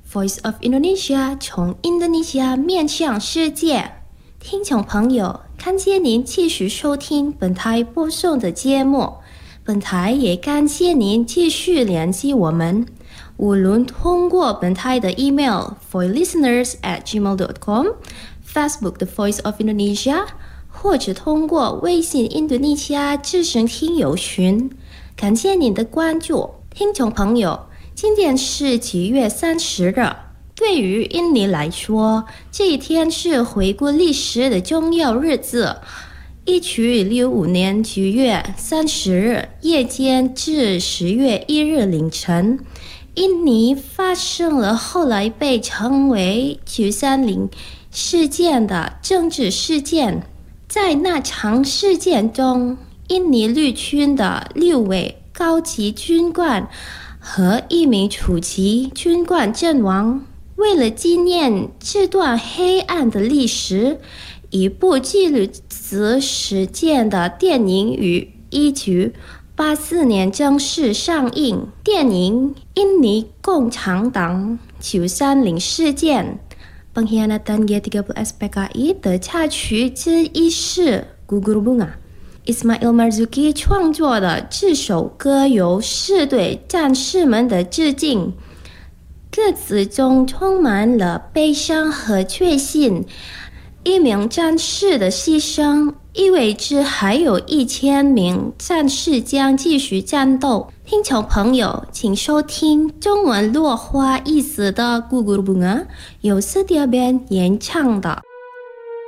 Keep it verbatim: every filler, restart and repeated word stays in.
Voice of Indonesia 从印度尼西亚面向世界。听众朋友，感谢您继续收听本台播送的节目。本台也感谢您继续联系我们，无论通过本台的 email voicelisteners at gmail dot com、Facebook 的 Voice of Indonesia， 或者通过微信印度尼西亚之声听友群。感谢您的关注，听众朋友。今天是七月三十日，对于印尼来说，这一天是回顾历史的重要日子。一九六五年九月三十日夜间至十月一日凌晨，印尼发生了后来被称为九三零事件的政治事件。在那场事件中，印尼陆军的六位高级军官和一名初级军官阵亡。为了纪念这段黑暗的历史，一部记录此事件的电影于一九八四年正式上映。电影《印尼共产党九三零事件》Pengkhianatan G tiga puluh S P K I 的插曲之一是 Gugur Bunga。Ismail Marzuki 创作的这首歌由是对战士们的致敬，歌词中充满了悲伤和确信。一名战士的牺牲意味着还有一千名战士将继续战斗。听众朋友，请收听中文落花意思的 Gugur Bunga 由 Setia Band 演唱的。